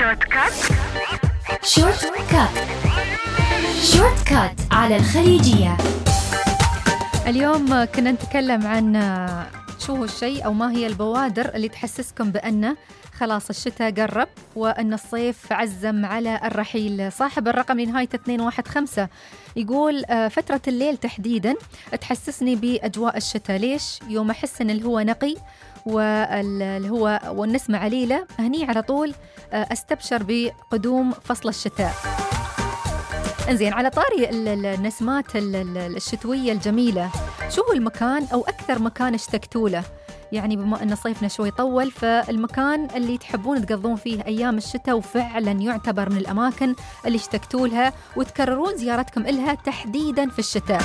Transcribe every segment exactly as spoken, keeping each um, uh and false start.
شورت كات. شورت كات شورت كات على الخليجية. اليوم كنا نتكلم عن شو هو الشيء أو ما هي البوادر اللي تحسسكم بأن خلاص الشتاء قرب وأن الصيف عزم على الرحيل. صاحب الرقم لنهاية اثنين واحد خمسة يقول فترة الليل تحديدا تحسسني بأجواء الشتاء. ليش؟ يوم أحس أن الهواء نقي والهواء والنسمة عليلة هني على طول أستبشر بقدوم فصل الشتاء. انزين، على طاري النسمات الشتوية الجميلة، شو هو المكان أو أكثر مكان اشتقتوا له؟ يعني بما أن صيفنا شوي طول، فالمكان اللي تحبون تقضون فيه أيام الشتاء وفعلا يعتبر من الأماكن اللي اشتقتوا لها وتكررون زيارتكم إلها تحديدا في الشتاء.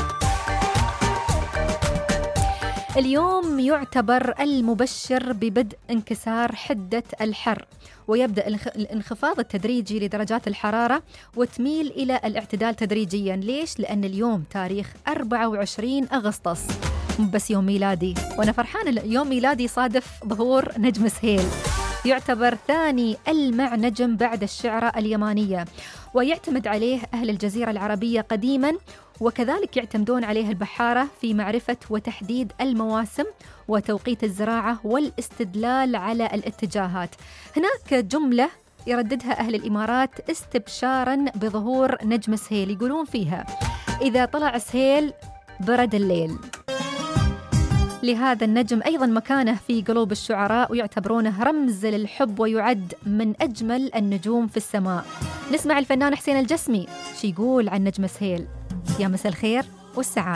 اليوم يعتبر المبشر ببدء انكسار حدة الحر، ويبدأ الانخفاض التدريجي لدرجات الحرارة وتميل إلى الاعتدال تدريجيا. ليش؟ لأن اليوم تاريخ أربعة وعشرين أغسطس، بس يوم ميلادي، وأنا فرحان يوم ميلادي صادف ظهور نجم سهيل، يعتبر ثاني ألمع نجم بعد الشعرة اليمانية، ويعتمد عليه أهل الجزيرة العربية قديما، وكذلك يعتمدون عليه البحارة في معرفة وتحديد المواسم وتوقيت الزراعة والاستدلال على الاتجاهات. هناك جملة يرددها أهل الإمارات استبشارا بظهور نجم سهيل، يقولون فيها: إذا طلع سهيل برد الليل. لهذا النجم أيضا مكانه في قلوب الشعراء، ويعتبرونه رمز للحب ويعد من أجمل النجوم في السماء. نسمع الفنان حسين الجسمي شي يقول عن نجم سهيل. يا مساء الخير والسعادة.